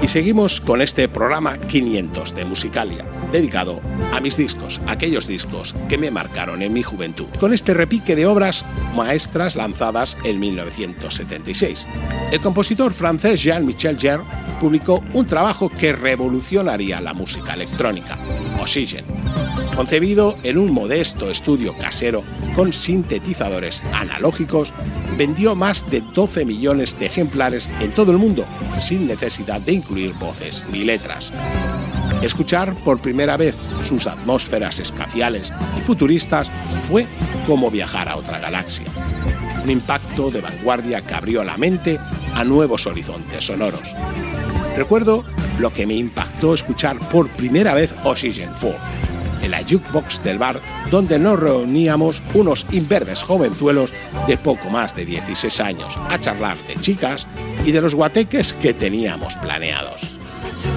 Y seguimos con este programa 500 de Musicalia, dedicado a mis discos, aquellos discos que me marcaron en mi juventud, con este repique de obras maestras lanzadas en 1976. El compositor francés Jean-Michel Jarre publicó un trabajo que revolucionaría la música electrónica, Oxygen. Concebido en un modesto estudio casero con sintetizadores analógicos, vendió más de 12 millones de ejemplares en todo el mundo, sin necesidad de incluir voces ni letras. Escuchar por primera vez sus atmósferas espaciales y futuristas fue como viajar a otra galaxia. Un impacto de vanguardia que abrió la mente a nuevos horizontes sonoros. Recuerdo lo que me impactó escuchar por primera vez Oxygen 4, en la jukebox del bar donde nos reuníamos unos imberbes jovenzuelos de poco más de 16 años a charlar de chicas y de los guateques que teníamos planeados.